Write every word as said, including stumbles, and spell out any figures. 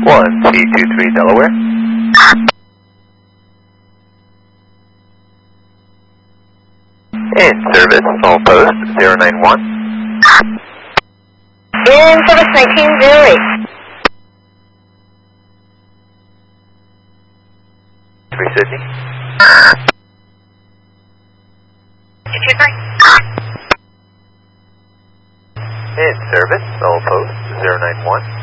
one T two three Delaware. In service, all post zero nine one. In service nineteen oh eight. three Sydney. two two three. In service, all post zero nine one.